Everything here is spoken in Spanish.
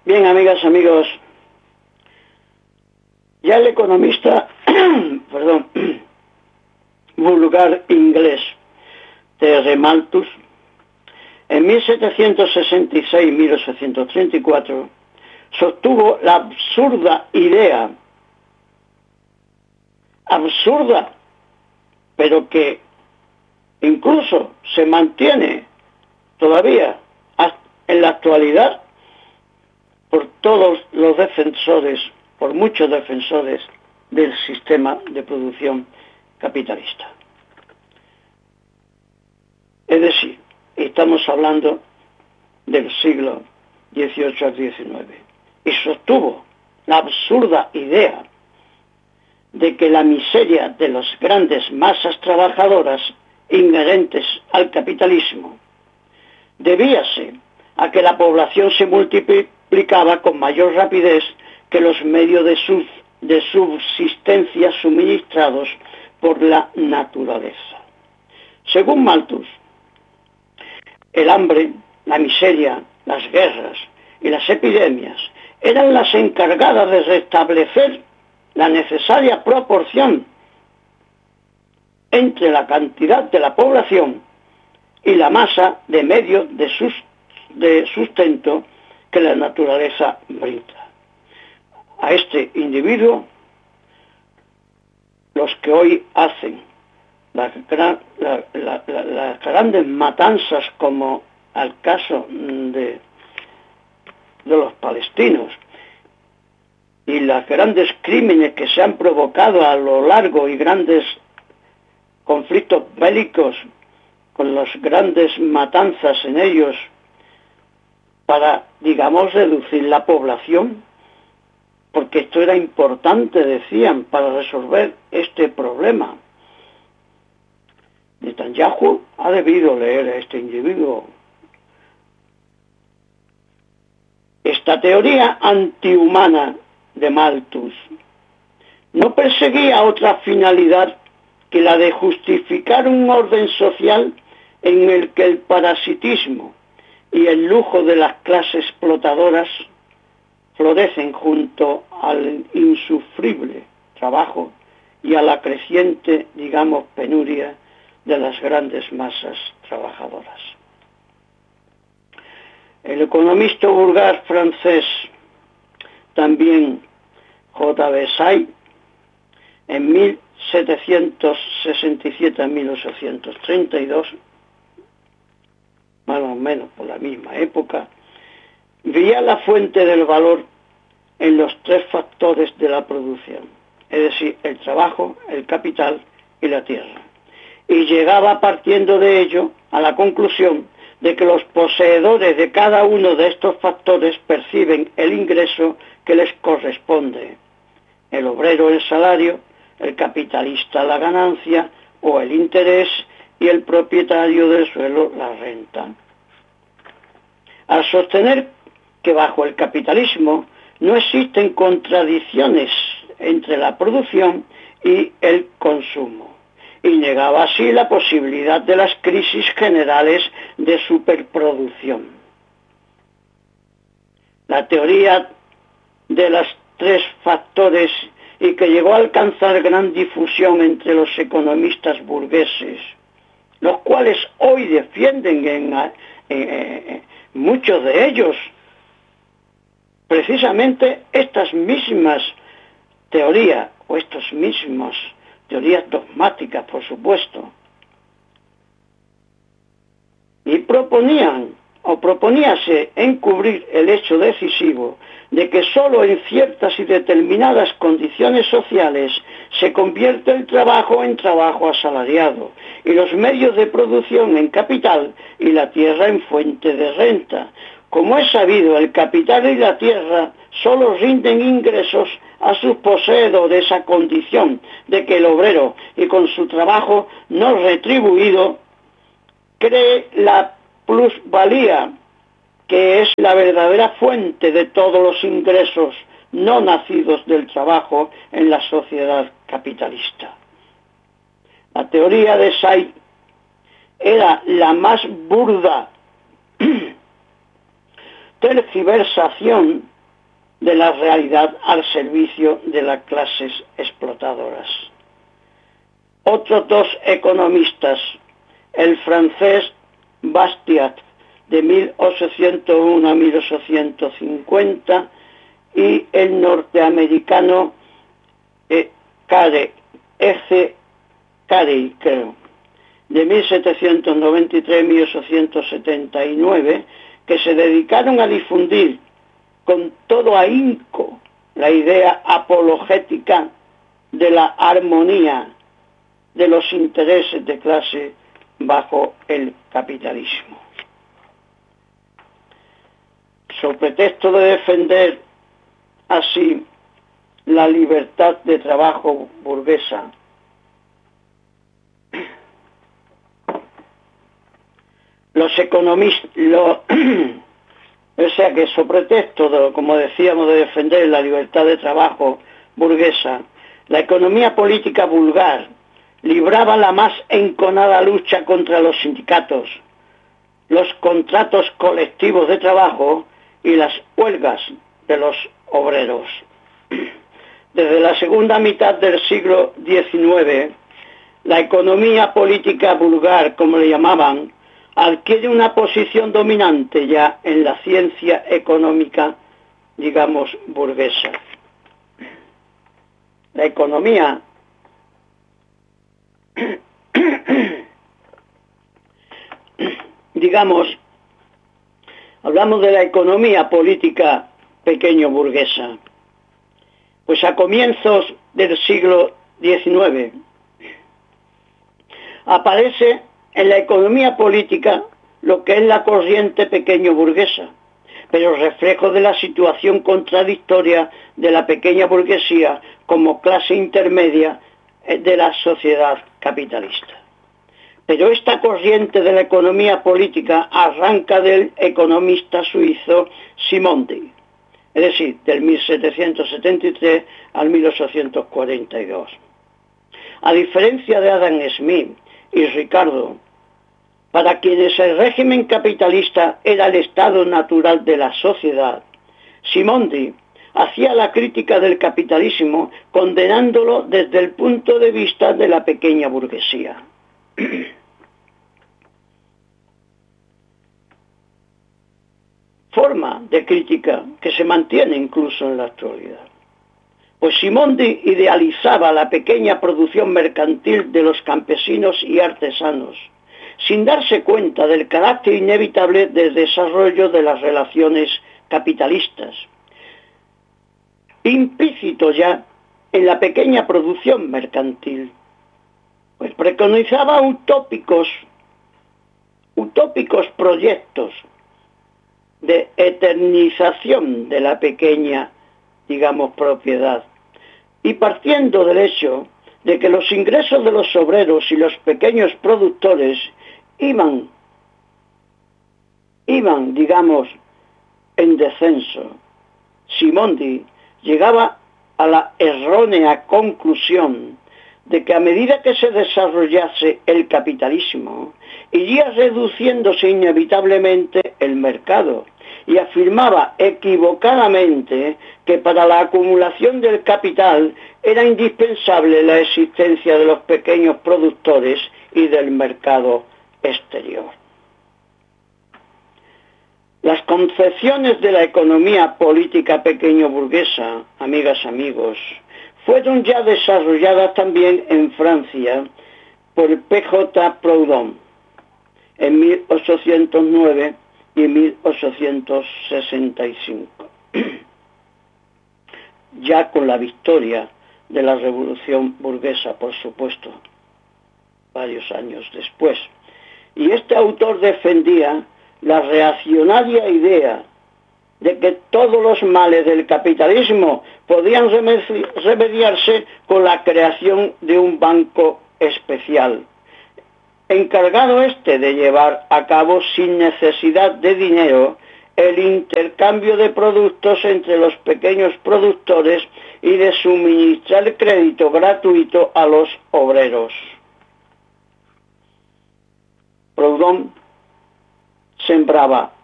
Bien, amigas, amigos, ya el economista, perdón, vulgar inglés T.R. Malthus, en 1766-1834, sostuvo la absurda idea, pero que incluso se mantiene todavía en la actualidad por todos los defensores, por muchos defensores del sistema de producción capitalista. Es decir, estamos hablando del siglo XVIII al XIX, y sostuvo la absurda idea de que la miseria de las grandes masas trabajadoras inherentes al capitalismo debíase a que la población se multiplicaba con mayor rapidez que los medios de subsistencia suministrados por la naturaleza. Según Malthus, el hambre, la miseria, las guerras y las epidemias eran las encargadas de restablecer la necesaria proporción entre la cantidad de la población y la masa de medios de sustento que la naturaleza brinda. A este individuo, los que hoy hacen las grandes matanzas, como al caso de los palestinos, y los grandes crímenes que se han provocado a lo largo y grandes conflictos bélicos, con las grandes matanzas en ellos, para, digamos, reducir la población, porque esto era importante, decían, para resolver este problema. Netanyahu ha debido leer a este individuo. Esta teoría antihumana de Malthus no perseguía otra finalidad que la de justificar un orden social en el que el parasitismo y el lujo de las clases explotadoras florecen junto al insufrible trabajo y a la creciente, digamos, penuria de las grandes masas trabajadoras. El economista vulgar francés, también J.B. Say, en 1767 a 1832, más o menos por la misma época, veía la fuente del valor en los tres factores de la producción, es decir, el trabajo, el capital y la tierra, y llegaba partiendo de ello a la conclusión de que los poseedores de cada uno de estos factores perciben el ingreso que les corresponde, el obrero el salario, el capitalista la ganancia o el interés y el propietario del suelo la renta. Al sostener que bajo el capitalismo no existen contradicciones entre la producción y el consumo, y negaba así la posibilidad de las crisis generales de superproducción. La teoría de los tres factores, y que llegó a alcanzar gran difusión entre los economistas burgueses, los cuales hoy defienden muchos de ellos precisamente estas mismas teorías, o estos mismos teorías dogmáticas, por supuesto, y proponíase encubrir el hecho decisivo de que sólo en ciertas y determinadas condiciones sociales se convierte el trabajo en trabajo asalariado, y los medios de producción en capital y la tierra en fuente de renta. Como es sabido, el capital y la tierra sólo rinden ingresos a sus poseedores a condición de que el obrero, y con su trabajo no retribuido, cree la plusvalía, que es la verdadera fuente de todos los ingresos no nacidos del trabajo en la sociedad capitalista. La teoría de Say era la más burda tergiversación de la realidad al servicio de las clases explotadoras. Otros dos economistas, el francés Bastiat, de 1801 a 1850, y el norteamericano Carey, creo, de 1793 a 1879, que se dedicaron a difundir con todo ahínco la idea apologética de la armonía de los intereses de clase bajo el capitalismo. Sobre pretexto de defender así la libertad de trabajo burguesa, los economistas, o sea que sobre pretexto, como decíamos, de defender la libertad de trabajo burguesa, la economía política vulgar libraba la más enconada lucha contra los sindicatos, los contratos colectivos de trabajo y las huelgas de los obreros. Desde la segunda mitad del siglo XIX, la economía política vulgar, como le llamaban, adquiere una posición dominante ya en la ciencia económica, digamos, burguesa. La economía digamos, hablamos de la economía política pequeño burguesa. Pues a comienzos del siglo XIX aparece en la economía política lo que es la corriente pequeño burguesa, pero reflejo de la situación contradictoria de la pequeña burguesía como clase intermedia de la sociedad capitalista. Pero esta corriente de la economía política arranca del economista suizo Simondi, es decir, del 1773 al 1842. A diferencia de Adam Smith y Ricardo, para quienes el régimen capitalista era el estado natural de la sociedad, Simondi hacía la crítica del capitalismo condenándolo desde el punto de vista de la pequeña burguesía. Forma de crítica que se mantiene incluso en la actualidad. Pues Simondi idealizaba la pequeña producción mercantil de los campesinos y artesanos, sin darse cuenta del carácter inevitable del desarrollo de las relaciones capitalistas, implícito ya en la pequeña producción mercantil, pues preconizaba utópicos proyectos de eternización de la pequeña, digamos, propiedad, y partiendo del hecho de que los ingresos de los obreros y los pequeños productores iban, digamos, en descenso, Simondi llegaba a la errónea conclusión de que a medida que se desarrollase el capitalismo, iría reduciéndose inevitablemente el mercado, y afirmaba equivocadamente que para la acumulación del capital era indispensable la existencia de los pequeños productores y del mercado exterior. Las concepciones de la economía política pequeño burguesa, amigas, amigos, fueron ya desarrolladas también en Francia por P.J. Proudhon en 1809 y 1865, ya con la victoria de la Revolución burguesa, por supuesto, varios años después. Y este autor defendía la reaccionaria idea de que todos los males del capitalismo podían remediarse con la creación de un banco especial, encargado de llevar a cabo sin necesidad de dinero el intercambio de productos entre los pequeños productores y de suministrar crédito gratuito a los obreros. Proudhon sembraba